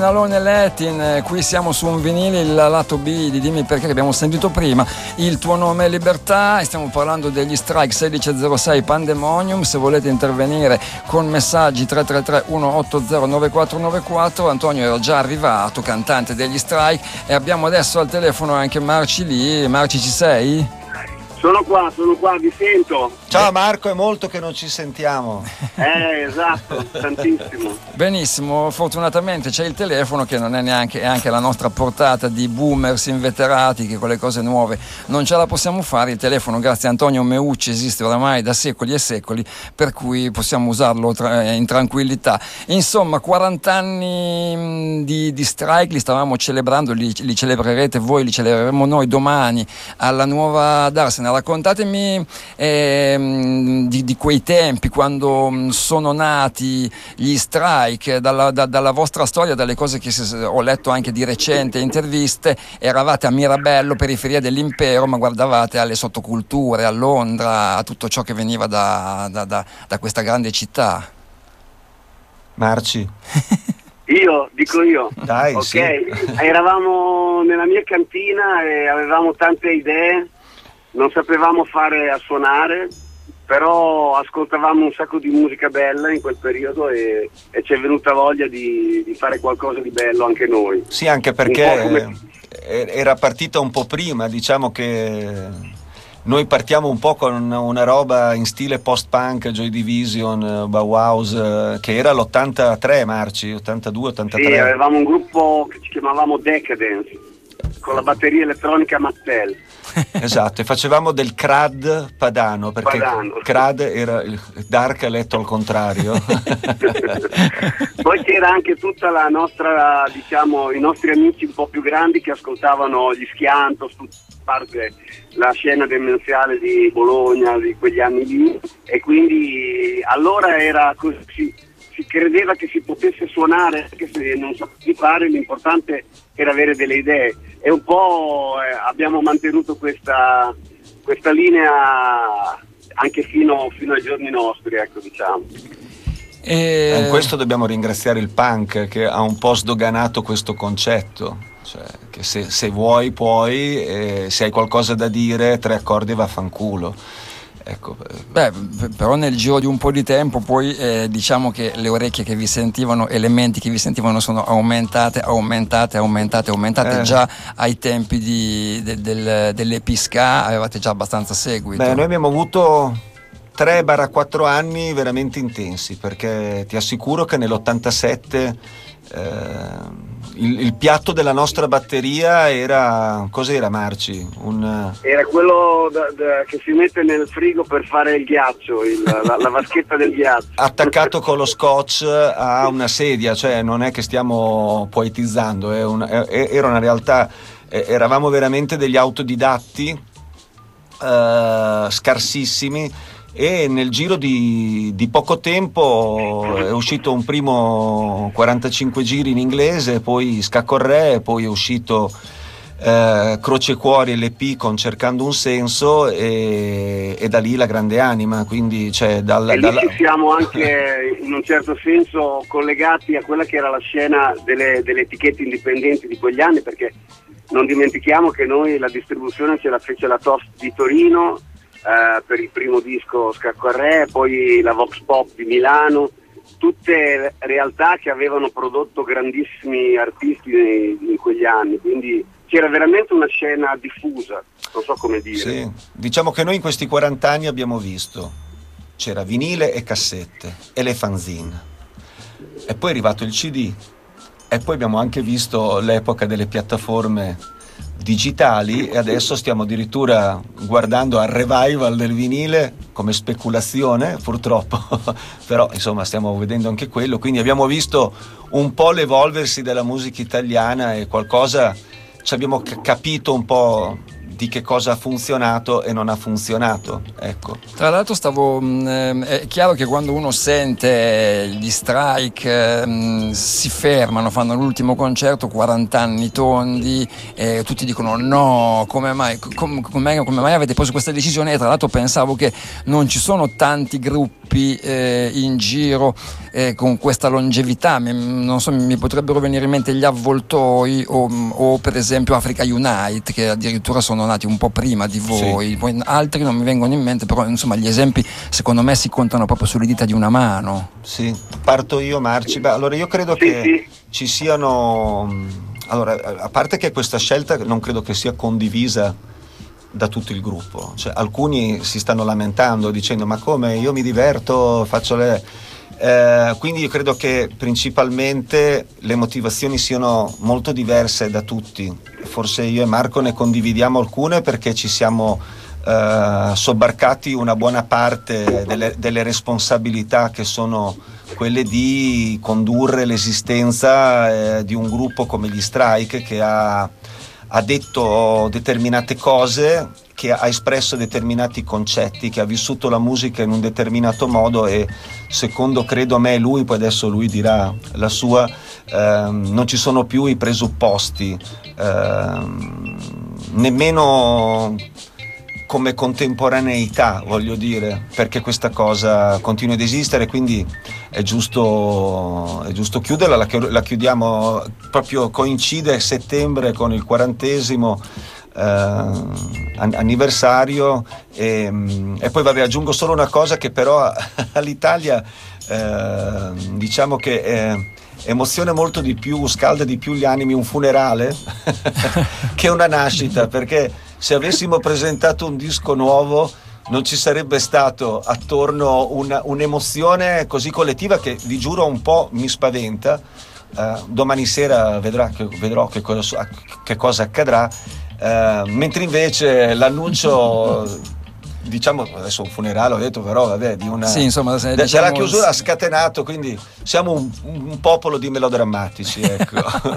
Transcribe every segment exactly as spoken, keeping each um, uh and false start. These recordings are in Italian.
Alone Latin, qui siamo su un vinile, il lato B di Dimmi Perché, che abbiamo sentito prima. Il tuo nome è Libertà, e stiamo parlando degli Strike. Sedici zero sei Pandemonium. Se volete intervenire con messaggi tre tre tre uno otto zero nove quattro nove quattro. Antonio era già arrivato, cantante degli Strike, e abbiamo adesso al telefono anche Marci lì. Marci, ci sei? Sono qua, sono qua, vi sento. Ciao Marco, è molto che non ci sentiamo. Eh, esatto, tantissimo. Benissimo, fortunatamente c'è il telefono, che non è neanche è anche la nostra portata di boomers inveterati, che con le cose nuove non ce la possiamo fare. Il telefono, grazie a Antonio Meucci, esiste oramai da secoli e secoli, per cui possiamo usarlo tra, in tranquillità. Insomma, quaranta anni di, di Strike li stavamo celebrando, li, li celebrerete voi, li celebreremo noi domani alla Nuova Darsena. Raccontatemi eh, di, di quei tempi, quando sono nati gli Strike, dalla, da, dalla vostra storia, dalle cose che ho letto anche di recente, interviste. Eravate a Mirabello, periferia dell'impero, ma guardavate alle sottoculture, a Londra, a tutto ciò che veniva da, da, da, da questa grande città. Marci. Io, dico io. Dai, ok, sì. Eravamo nella mia cantina e avevamo tante idee. Non sapevamo fare a suonare, però ascoltavamo un sacco di musica bella in quel periodo e, e ci è venuta voglia di, di fare qualcosa di bello anche noi. Sì, anche perché come... era partita un po' prima, diciamo che noi partiamo un po' con una roba in stile post-punk, Joy Division, Bauhaus, che era l'ottantatré, Marci, ottantadue ottantatré. Sì, avevamo un gruppo che ci chiamavamo Decadence, con la batteria elettronica Mattel. Esatto, e facevamo del crud padano, perché padano. Crud era il dark letto al contrario. Poi c'era anche tutta la nostra, diciamo, i nostri amici un po' più grandi che ascoltavano gli Schiantos, tutta parte la scena demenziale di Bologna di quegli anni lì, e quindi allora era così, si credeva che si potesse suonare anche se non sapevi fare, l'importante era avere delle idee, e un po' eh, abbiamo mantenuto questa, questa linea anche fino, fino ai giorni nostri, ecco, diciamo. E... in questo dobbiamo ringraziare il punk, che ha un po' sdoganato questo concetto, cioè che se, se vuoi puoi, e se hai qualcosa da dire, tre accordi e vaffanculo. Ecco. Beh, però nel giro di un po' di tempo poi eh, diciamo che le orecchie che vi sentivano, elementi che vi sentivano, sono aumentate, aumentate, aumentate, aumentate. Eh. Già ai tempi di, de, del, dell'Episca avevate già abbastanza seguito. Beh, noi abbiamo avuto tre quattro anni veramente intensi, perché ti assicuro che nell'ottantasette eh, il, il piatto della nostra batteria era, cos'era, Marci? Un... era quello da, da, che si mette nel frigo per fare il ghiaccio, il, la, la vaschetta del ghiaccio, attaccato con lo scotch a una sedia, cioè non è che stiamo poetizzando, è una, è, era una realtà. Eravamo veramente degli autodidatti eh, scarsissimi, e nel giro di, di poco tempo è uscito un primo quarantacinque giri in inglese, poi Scacco al Re, poi è uscito eh, Croce e Cuori L P con Cercando un senso, e, e da lì la grande anima, quindi cioè, dalla, e lì dalla... ci siamo anche in un certo senso collegati a quella che era la scena delle, delle etichette indipendenti di quegli anni, perché non dimentichiamo che noi la distribuzione ce la fece la Toast di Torino Uh, per il primo disco Scacco al Re, poi la Vox Pop di Milano, tutte realtà che avevano prodotto grandissimi artisti nei, in quegli anni, quindi c'era veramente una scena diffusa, non so come dire. Sì, diciamo che noi in questi quaranta anni abbiamo visto, c'era vinile e cassette e le fanzine, e poi è arrivato il C D, e poi abbiamo anche visto l'epoca delle piattaforme digitali, e adesso stiamo addirittura guardando al revival del vinile come speculazione, purtroppo, però insomma stiamo vedendo anche quello, quindi abbiamo visto un po' l'evolversi della musica italiana, e qualcosa ci abbiamo c- capito un po' di che cosa ha funzionato e non ha funzionato, ecco. Tra l'altro stavo mh, è chiaro che quando uno sente gli strike mh, si fermano, fanno l'ultimo concerto, quaranta anni tondi, e tutti dicono no, come mai, com, come, come mai avete preso questa decisione? E tra l'altro pensavo che non ci sono tanti gruppi eh, in giro eh, con questa longevità, mi, non so, mi potrebbero venire in mente gli Avvoltoi o, o per esempio Africa Unite, che addirittura sono nati un po' prima di voi, sì. Poi altri non mi vengono in mente, però insomma gli esempi secondo me si contano proprio sulle dita di una mano. Sì, parto io, Marci. Beh, allora io credo sì, che sì. ci siano, allora, a parte che questa scelta non credo che sia condivisa da tutto il gruppo, cioè, alcuni si stanno lamentando dicendo ma come, io mi diverto, faccio le... Eh, quindi io credo che principalmente le motivazioni siano molto diverse da tutti. Forse io e Marco ne condividiamo alcune perché ci siamo eh, sobbarcati una buona parte delle, delle responsabilità che sono quelle di condurre l'esistenza eh, di un gruppo come gli Strike, che ha, ha detto determinate cose, che ha espresso determinati concetti, che ha vissuto la musica in un determinato modo e secondo credo me lui, poi adesso lui dirà la sua, ehm, non ci sono più i presupposti ehm, nemmeno come contemporaneità, voglio dire, perché questa cosa continua ad esistere, quindi è giusto, è giusto chiuderla. La, la chiudiamo proprio, coincide settembre con il quarantesimo Uh, anniversario e, e poi vabbè, aggiungo solo una cosa, che però all'Italia uh, diciamo che eh, emoziona molto di più, scalda di più gli animi un funerale che una nascita, perché se avessimo presentato un disco nuovo non ci sarebbe stato attorno una, un'emozione così collettiva che vi giuro un po' mi spaventa. Uh, domani sera vedrà che, vedrò che cosa, che cosa accadrà. Uh, mentre invece l'annuncio, diciamo adesso un funerale ho detto, però vabbè, di una sì, insomma, de, diciamo, della chiusura ha scatenato, quindi siamo un, un popolo di melodrammatici, ecco.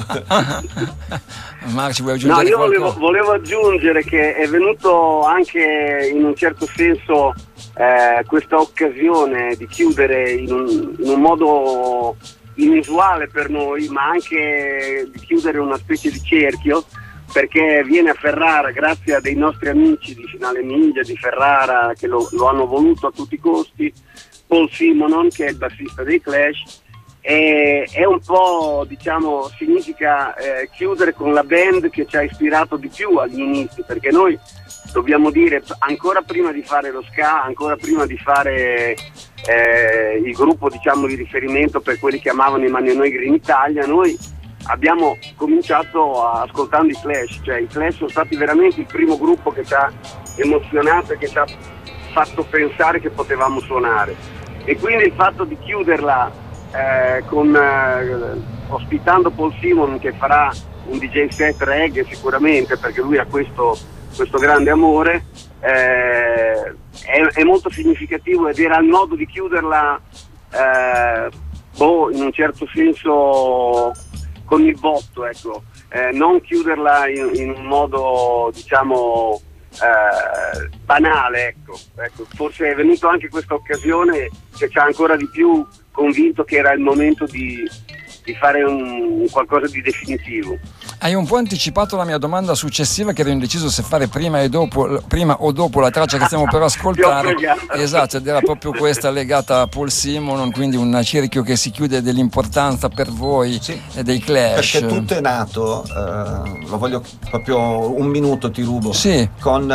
Marci, vuoi aggiungere? No, io volevo, volevo aggiungere che è venuto anche in un certo senso eh, questa occasione di chiudere in un, in un modo inusuale per noi, ma anche di chiudere una specie di cerchio, perché viene a Ferrara grazie a dei nostri amici di Finale Ninja di Ferrara che lo, lo hanno voluto a tutti i costi, Paul Simonon, che è il bassista dei Clash, e è un po', diciamo, significa eh, chiudere con la band che ci ha ispirato di più agli inizi, perché noi dobbiamo dire, ancora prima di fare lo ska, ancora prima di fare eh, il gruppo, diciamo, di riferimento per quelli che amavano i Magno Negri in Italia, noi abbiamo cominciato ascoltando i Clash, cioè i Clash sono stati veramente il primo gruppo che ci ha emozionato e che ci ha fatto pensare che potevamo suonare, e quindi il fatto di chiuderla eh, con eh, ospitando Paul Simon, che farà un D J set reggae sicuramente perché lui ha questo, questo grande amore, eh, è, è molto significativo, ed era il modo di chiuderla eh, boh, in un certo senso con il botto, ecco, eh, non chiuderla in, in un modo, diciamo, eh, banale, ecco. Ecco, forse è venuto anche questa occasione che ci ha ancora di più convinto che era il momento di, di fare un, un qualcosa di definitivo. Hai un po' anticipato la mia domanda successiva, che ero indeciso se fare prima e dopo, prima o dopo la traccia che stiamo per ascoltare. Esatto, ed era proprio questa legata a Paul Simonon, quindi un cerchio che si chiude dell'importanza per voi, sì, dei Clash. Perché tutto è nato, eh, lo voglio proprio un minuto ti rubo, sì, con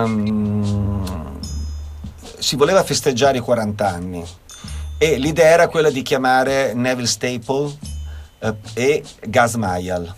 ehm, si voleva festeggiare i quaranta anni e l'idea era quella di chiamare Neville Staple eh, e Gaz Mayall.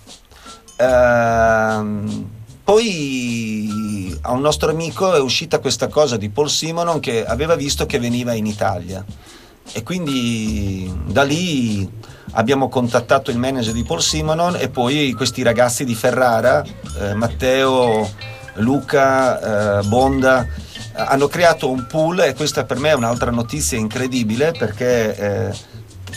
Uh, poi a un nostro amico è uscita questa cosa di Paul Simonon, che aveva visto che veniva in Italia, e quindi da lì abbiamo contattato il manager di Paul Simonon e poi questi ragazzi di Ferrara, eh, Matteo, Luca, eh, Bonda, eh, hanno creato un pool, e questa per me è un'altra notizia incredibile, perché eh,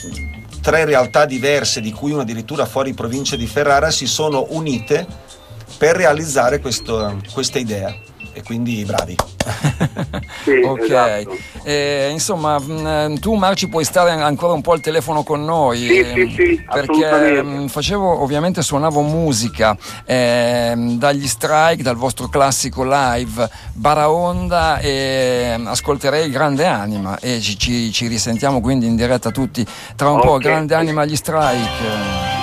tre realtà diverse, di cui una addirittura fuori provincia di Ferrara, si sono unite per realizzare questo, questa idea. E quindi bravi. Sì, ok, esatto. eh, insomma mh, tu Marci puoi stare ancora un po' al telefono con noi, Sì, eh, sì, sì, perché mh, facevo, ovviamente suonavo musica eh, dagli Strike, dal vostro classico live Baraonda, e ascolterei Grande Anima e ci, ci, ci risentiamo quindi in diretta tutti tra un Okay. po'. Grande Anima agli Strike.